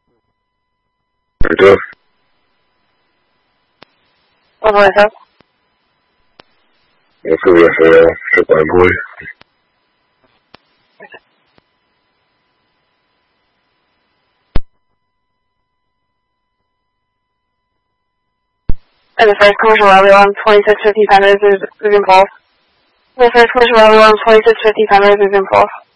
Itu. Apa itu? Itu biasa suka gue. And the first commercial rally on 2650 Penrose is in pulse. The first commercial rally on 2650 Penrose is in pulse.